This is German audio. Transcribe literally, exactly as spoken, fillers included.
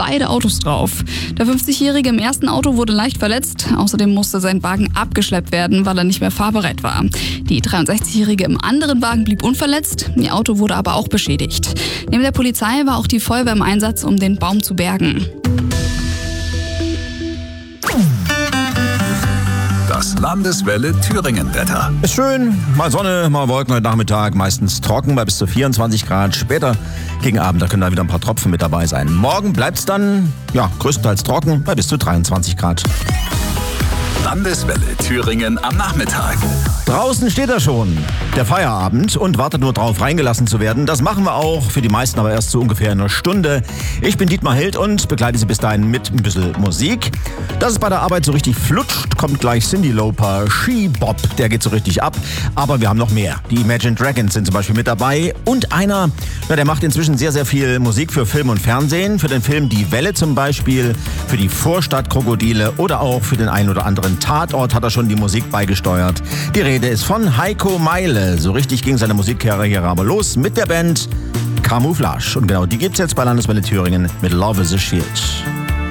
beide Autos drauf. Der fünfzigjährige im ersten Auto wurde leicht verletzt. Außerdem musste sein Wagen abgeschleppt werden, weil er nicht mehr fahrbereit war. Die dreiundsechzigjährige im anderen Wagen blieb unverletzt. Ihr Auto wurde aber auch beschädigt. Neben der Polizei war auch die Feuerwehr im Einsatz, um den Baum zu bergen. Das Landeswelle Thüringen-Wetter. Ist schön, mal Sonne, mal Wolken heute Nachmittag, meistens trocken bei bis zu vierundzwanzig Grad. Später gegen Abend, da können da wieder ein paar Tropfen mit dabei sein. Morgen bleibt's dann, ja, größtenteils trocken bei bis zu dreiundzwanzig Grad. Landeswelle Thüringen am Nachmittag. Draußen steht er schon, der Feierabend, und wartet nur drauf, reingelassen zu werden. Das machen wir auch, für die meisten aber erst so ungefähr einer Stunde. Ich bin Dietmar Held und begleite Sie bis dahin mit ein bisschen Musik. Dass es bei der Arbeit so richtig flutscht, kommt gleich Cyndi Lauper, She Bop, der geht so richtig ab. Aber wir haben noch mehr. Die Imagine Dragons sind zum Beispiel mit dabei und einer, na, der macht inzwischen sehr, sehr viel Musik für Film und Fernsehen. Für den Film Die Welle zum Beispiel, für die Vorstadtkrokodile oder auch für den einen oder anderen Tatort hat er schon die Musik beigesteuert. Die Rede ist von Heiko Meile. So richtig ging seine Musikkarriere aber los mit der Band Camouflage. Und genau die gibt's jetzt bei Landeswelle Thüringen mit Love is a Shield.